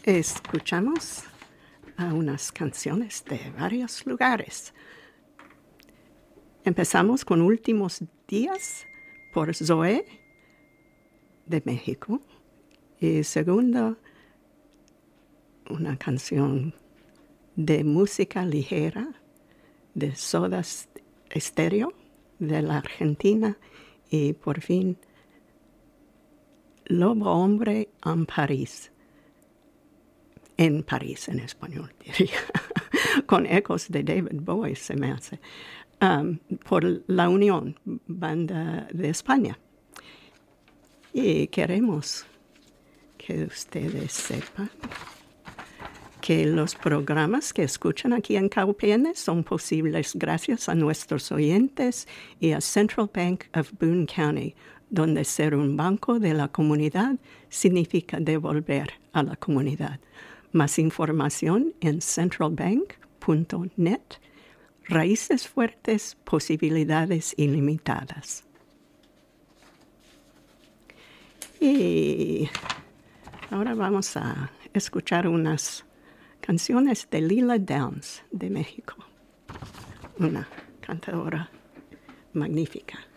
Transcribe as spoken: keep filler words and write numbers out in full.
escuchamos a unas canciones de varios lugares. Empezamos con Últimos Días por Zoé de México. Y segunda, una canción de música ligera de Soda Stereo de la Argentina. Y por fin, Lobo Hombre en París. En París, en español, diría. Con ecos de David Bowie, se me hace. Um, por La Unión, banda de España. Y queremos que ustedes sepan que los programas que escuchan aquí en K U P N son posibles gracias a nuestros oyentes y a Central Bank of Boone County, donde ser un banco de la comunidad significa devolver a la comunidad. Más información en central bank punto net. Raíces fuertes, posibilidades ilimitadas. Y ahora vamos a escuchar unas canciones de Lila Downs de México, una cantadora magnífica.